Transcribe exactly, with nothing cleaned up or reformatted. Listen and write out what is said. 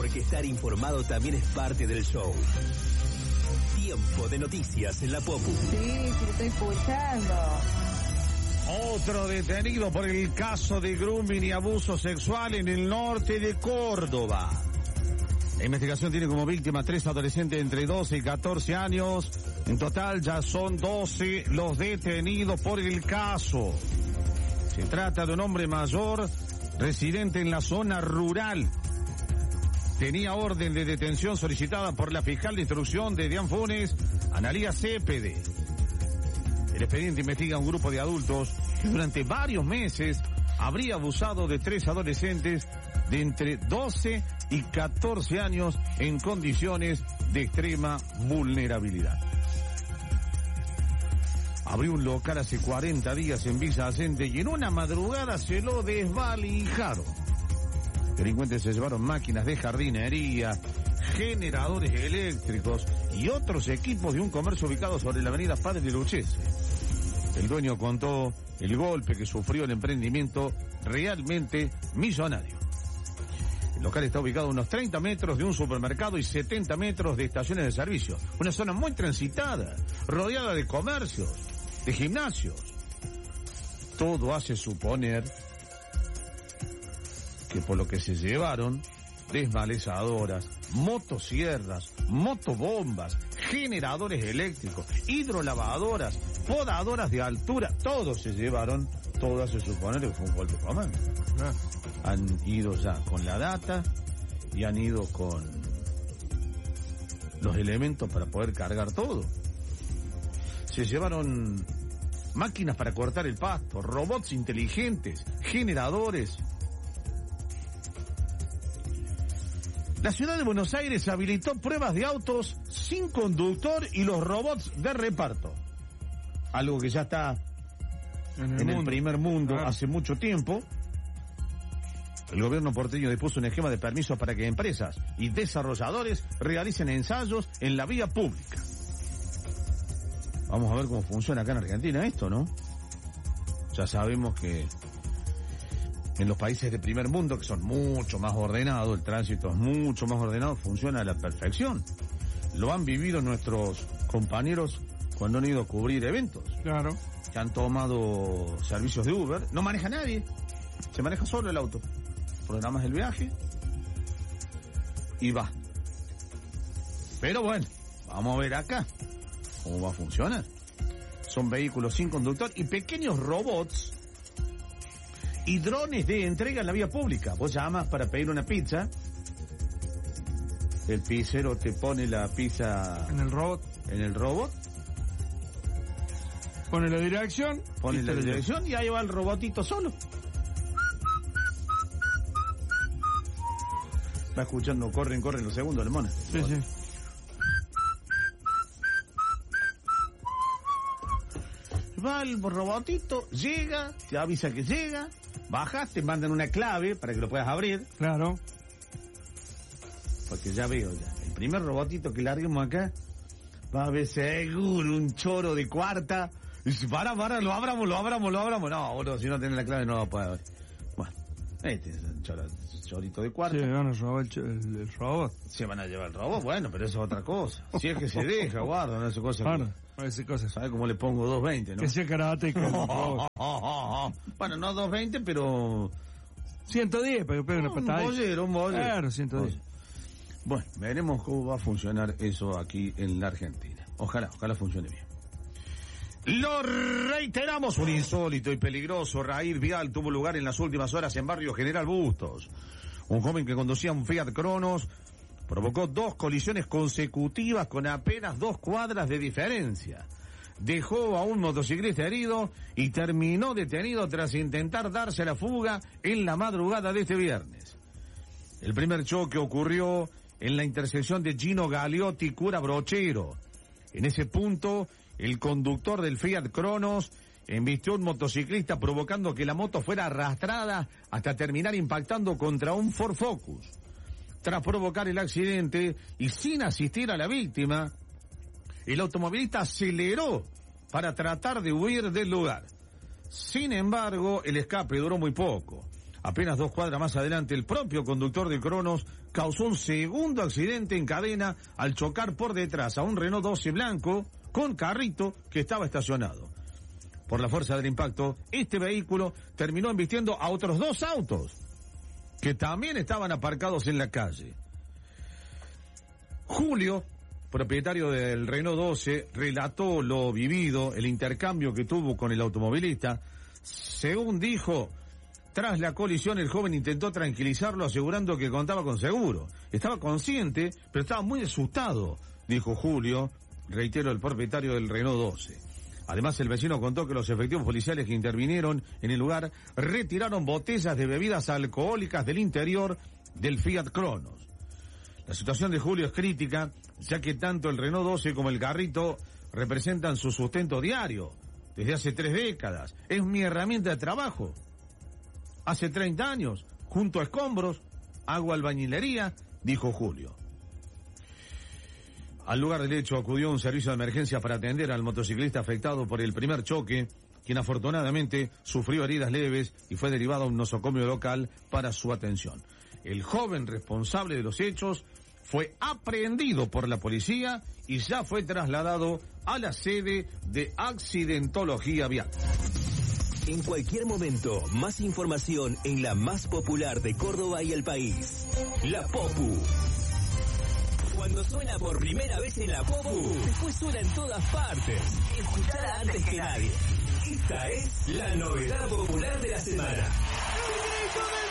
porque estar informado también es parte del show. Tiempo de noticias en la Popu. Sí, sí, estoy escuchando. Otro detenido por el caso de grooming y abuso sexual en el norte de Córdoba. La investigación tiene como víctima tres adolescentes entre doce y catorce años. En total ya son doce los detenidos por el caso. Se trata de un hombre mayor residente en la zona rural. Tenía orden de detención solicitada por la fiscal de instrucción de Dianfunes, Analía Cepede. El expediente investiga a un grupo de adultos que durante varios meses habría abusado de tres adolescentes de entre doce y catorce años en condiciones de extrema vulnerabilidad. Abrió un local hace cuarenta días en Villa Allende y en una madrugada se lo desvalijaron. Delincuentes se llevaron máquinas de jardinería, generadores eléctricos y otros equipos de un comercio ubicado sobre la avenida Padre Luchese. El dueño contó el golpe que sufrió el emprendimiento realmente millonario. El local está ubicado a unos treinta metros de un supermercado y setenta metros de estaciones de servicio. Una zona muy transitada, rodeada de comercios, de gimnasios. Todo hace suponer que por lo que se llevaron, desmalezadoras, motosierras, motobombas, generadores eléctricos, hidrolavadoras, podadoras de altura, todo se llevaron, todo hace suponer que fue un golpe comando. Han ido ya con la data y han ido con los elementos para poder cargar todo. Se llevaron máquinas para cortar el pasto, robots inteligentes, generadores. La ciudad de Buenos Aires habilitó pruebas de autos sin conductor y los robots de reparto. Algo que ya está en el, en el primer mundo ah. hace mucho tiempo. El gobierno porteño dispuso un esquema de permisos para que empresas y desarrolladores realicen ensayos en la vía pública. Vamos a ver cómo funciona acá en Argentina esto, ¿no? Ya sabemos que en los países de primer mundo, que son mucho más ordenados, el tránsito es mucho más ordenado, funciona a la perfección. Lo han vivido nuestros compañeros cuando han ido a cubrir eventos. Claro. Que han tomado servicios de Uber. No maneja nadie. Se maneja solo el auto. Programas el viaje y va. Pero bueno, vamos a ver acá cómo va a funcionar. Son vehículos sin conductor y pequeños robots y drones de entrega en la vía pública. Vos llamas para pedir una pizza, el pizzero te pone la pizza en el robot, en el robot, pone la dirección, pone la dirección y ahí va el robotito solo. Va escuchando, corren, corren los segundos, hermano. Sí, sí. Va el robotito, llega, te avisa que llega, bajas, te mandan una clave para que lo puedas abrir. Claro. Porque ya veo ya, el primer robotito que larguemos acá, va a haber seguro un choro de cuarta. Y dice, para, para, lo abramos, lo abramos, lo abramos. No, boludo, si no tenés la clave no lo puedes abrir. Bueno, este es un choro, chorito de cuarta. Sí, van a robar el, el, el robot. Se van a llevar el robot, bueno, pero eso es otra cosa. Si es que se deja, guarda, no es cosa. Claro. A ver, cosas. ¿Sabes cómo le pongo doscientos veinte, no? Que sea karate. Oh, oh, oh, oh. Bueno, no doscientos veinte, pero ciento diez, para que pegue una patada. Un bollero, un bollero. Claro, ciento diez. Bueno, veremos cómo va a funcionar eso aquí en la Argentina. Ojalá, ojalá funcione bien. Lo reiteramos, un insólito y peligroso raíz vial tuvo lugar en las últimas horas en Barrio General Bustos. Un joven que conducía un Fiat Cronos provocó dos colisiones consecutivas con apenas dos cuadras de diferencia. Dejó a un motociclista herido y terminó detenido tras intentar darse la fuga en la madrugada de este viernes. El primer choque ocurrió en la intersección de Gino Gagliotti y Cura Brochero. En ese punto, el conductor del Fiat Cronos embistió a un motociclista provocando que la moto fuera arrastrada hasta terminar impactando contra un Ford Focus. Tras provocar el accidente y sin asistir a la víctima, el automovilista aceleró para tratar de huir del lugar. Sin embargo, el escape duró muy poco. Apenas dos cuadras más adelante, el propio conductor de Cronos causó un segundo accidente en cadena al chocar por detrás a un Renault doce blanco con carrito que estaba estacionado. Por la fuerza del impacto, este vehículo terminó embistiendo a otros dos autos que también estaban aparcados en la calle. Julio, propietario del Renault doce, relató lo vivido, el intercambio que tuvo con el automovilista. Según dijo, tras la colisión el joven intentó tranquilizarlo asegurando que contaba con seguro. Estaba consciente, pero estaba muy asustado, dijo Julio, reitero, el propietario del Renault doce. Además, el vecino contó que los efectivos policiales que intervinieron en el lugar retiraron botellas de bebidas alcohólicas del interior del Fiat Cronos. La situación de Julio es crítica, ya que tanto el Renault doce como el carrito representan su sustento diario desde hace tres décadas. Es mi herramienta de trabajo. Hace treinta años, junto a escombros, hago albañilería, dijo Julio. Al lugar del hecho acudió un servicio de emergencia para atender al motociclista afectado por el primer choque, quien afortunadamente sufrió heridas leves y fue derivado a un nosocomio local para su atención. El joven responsable de los hechos fue aprehendido por la policía y ya fue trasladado a la sede de accidentología vial. En cualquier momento, más información en la más popular de Córdoba y el país. La Popu. Cuando suena por primera vez en la Popu, después suena en todas partes. Escuchala antes que nadie. Esta es la novedad popular de la semana.